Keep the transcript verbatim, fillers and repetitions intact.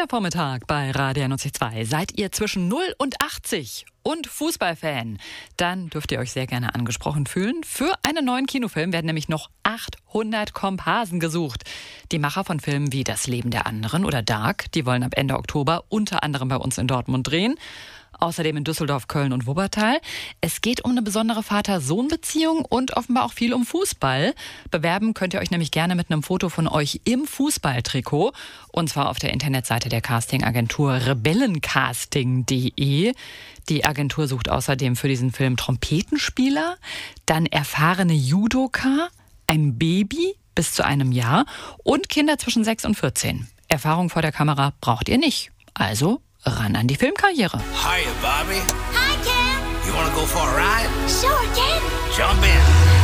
Der Vormittag bei Radio N O C zwei. Seid ihr zwischen null und achtzig und Fußballfan? Dann dürft ihr euch sehr gerne angesprochen fühlen. Für einen neuen Kinofilm werden nämlich noch achthundert Komparsen gesucht. Die Macher von Filmen wie Das Leben der anderen oder Dark, die wollen ab Ende Oktober unter anderem bei uns in Dortmund drehen. Außerdem in Düsseldorf, Köln und Wuppertal. Es geht um eine besondere Vater-Sohn-Beziehung und offenbar auch viel um Fußball. Bewerben könnt ihr euch nämlich gerne mit einem Foto von euch im Fußballtrikot. Und zwar auf der Internetseite der Castingagentur rebellencasting punkt de. Die Agentur sucht außerdem für diesen Film Trompetenspieler, dann erfahrene Judoka, ein Baby bis zu einem Jahr und Kinder zwischen sechs und vierzehn. Erfahrung vor der Kamera braucht ihr nicht. Also ran an die Filmkarriere. Hiya, Bobby. Hi, Ken. You wanna go for a ride? Sure, Ken. Jump in.